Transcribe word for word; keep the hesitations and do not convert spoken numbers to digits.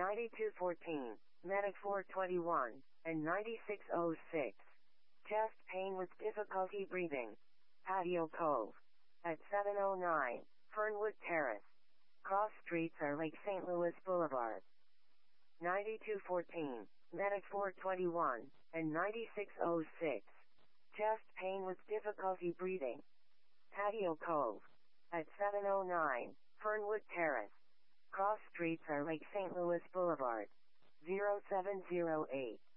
ninety-two fourteen, Medic four twenty-one, and ninety-six oh six. Chest pain with difficulty breathing. Patio Cove. At seven oh nine, Fernwood Terrace. Cross streets are Lake Saint Louis Boulevard. ninety-two fourteen, Medic four twenty-one, and ninety-six oh six. Chest pain with difficulty breathing. Patio Cove. At seven oh nine, Fernwood Terrace. Cross streets are Lake Saint Louis Boulevard. zero seven zero eight.